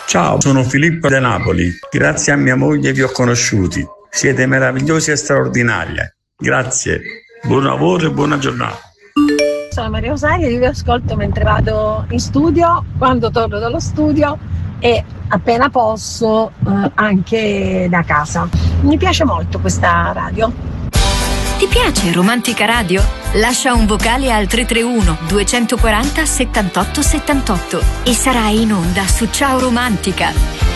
Ciao, sono Filippo da Napoli. Grazie a mia moglie vi ho conosciuti. Siete meravigliosi e straordinari. Grazie. Buon lavoro e buona giornata. Sono Maria Rosaria, io vi ascolto mentre vado in studio, quando torno dallo studio e appena posso anche da casa. Mi piace molto questa radio. Ti piace Romantica Radio? Lascia un vocale al 331 240 78 78 e sarai in onda su Ciao Romantica.